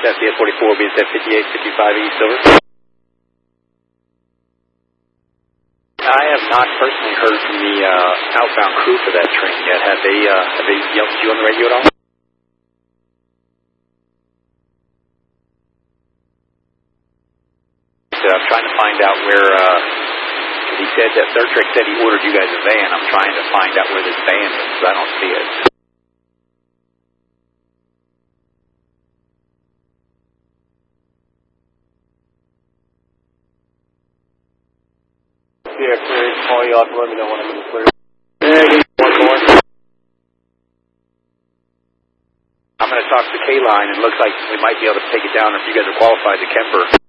SDS 44, BSF 5855 East, over. I have not personally heard from the outbound crew for that train yet. Have they yelled at you on the radio at all? I'm trying to find out where, he said that Star Trek said he ordered you guys a van. I'm trying to find out where this van is, because I don't see it. Yeah, clear. Call you off and let me know when I'm in the clear. Hey, one more. I'm going to talk to K-Line, and it looks like we might be able to take it down if you guys are qualified to Kemper.